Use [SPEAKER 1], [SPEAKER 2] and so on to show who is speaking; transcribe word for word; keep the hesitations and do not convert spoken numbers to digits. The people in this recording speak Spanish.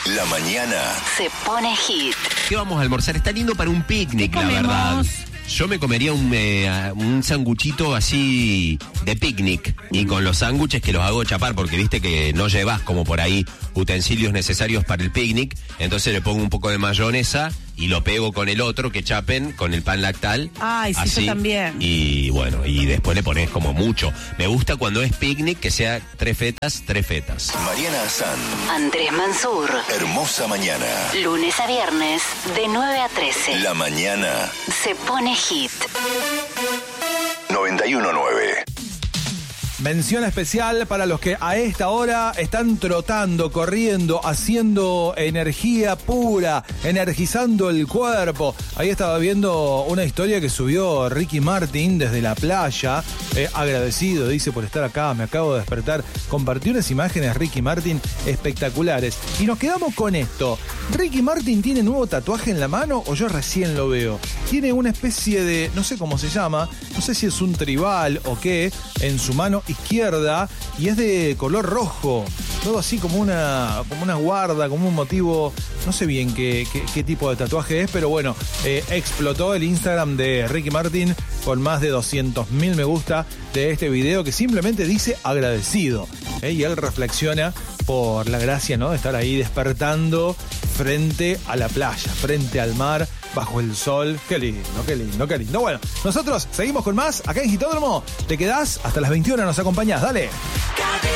[SPEAKER 1] La mañana
[SPEAKER 2] se pone hit.
[SPEAKER 3] ¿Qué vamos a almorzar? Está lindo para un picnic, la verdad. Yo me comería un, eh, un sanguchito así de picnic. Y con los sándwiches que los hago chapar, porque viste que no llevas como por ahí utensilios necesarios para el picnic. Entonces le pongo un poco de mayonesa y lo pego con el otro que chapen, con el pan lactal.
[SPEAKER 4] Ay, sí,
[SPEAKER 3] así,
[SPEAKER 4] yo también.
[SPEAKER 3] Y bueno, y después le pones como mucho. Me gusta cuando es picnic que sea tres fetas, tres fetas.
[SPEAKER 1] Mariana Azán,
[SPEAKER 2] Andrés Mansur.
[SPEAKER 1] Hermosa mañana.
[SPEAKER 2] Lunes a viernes, de nueve a trece.
[SPEAKER 1] La mañana
[SPEAKER 2] Se pone hit.
[SPEAKER 1] noventa y uno nueve.
[SPEAKER 5] Mención especial para los que a esta hora están trotando, corriendo, haciendo energía pura, energizando el cuerpo. Ahí estaba viendo una historia que subió Ricky Martin desde la playa. Eh, agradecido, dice, por estar acá, me acabo de despertar. Compartió unas imágenes, Ricky Martin, espectaculares. Y nos quedamos con esto. ¿Ricky Martin tiene nuevo tatuaje en la mano o yo recién lo veo? Tiene una especie de, no sé cómo se llama, no sé si es un tribal o qué, en su mano izquierda, y es de color rojo, todo así como una como una guarda, como un motivo, no sé bien qué, qué, qué tipo de tatuaje es, pero bueno, eh, explotó el Instagram de Ricky Martin con más de doscientos mil me gusta de este video que simplemente dice agradecido, eh, y él reflexiona por la gracia, ¿no?, de estar ahí despertando frente a la playa, frente al mar, bajo el sol. Qué lindo, qué lindo, qué lindo. Bueno, nosotros seguimos con más acá en Hitódromo. Te quedás hasta las veintiuna, nos acompañás, dale.